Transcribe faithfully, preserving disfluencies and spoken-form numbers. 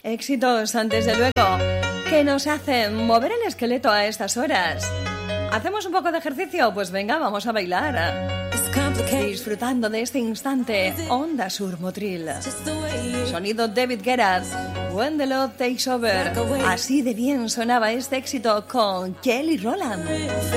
Éxitos, desde luego, que nos hacen mover el esqueleto a estas horas. ¿Hacemos un poco de ejercicio? Pues venga, vamos a bailar. Disfrutando de este instante, Onda Sur Motril. Sonido David Guetta, When the Love Takes Over. Así de bien sonaba este éxito con Kelly Rowland.